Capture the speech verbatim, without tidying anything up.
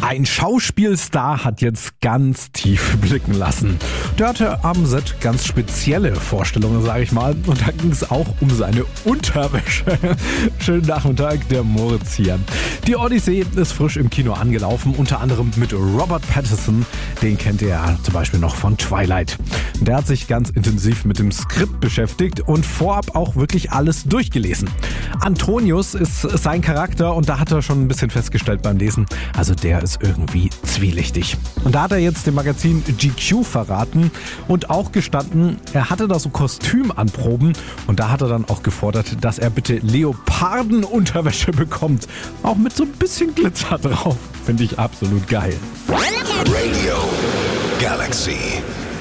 Ein Schauspielstar hat jetzt ganz tief blicken lassen. Der hatte am Set ganz spezielle Vorstellungen, sage ich mal. Und da ging es auch um seine Unterwäsche. Schönen Nachmittag, der Moritz hier. Die Odyssee ist frisch im Kino angelaufen, unter anderem mit Robert Pattinson. Den kennt ihr ja zum Beispiel noch von Twilight. Der hat sich ganz intensiv mit dem Skript beschäftigt und vorab auch wirklich alles durchgelesen. Antonius ist sein Charakter und da hat er schon ein bisschen festgestellt beim Lesen, also der ist irgendwie zwielichtig. Und da hat er jetzt dem Magazin G Q verraten und auch gestanden, er hatte da so Kostümanproben und da hat er dann auch gefordert, dass er bitte Leopardenunterwäsche bekommt. Auch mit so ein bisschen Glitzer drauf. Finde ich absolut geil. Radio Galaxy.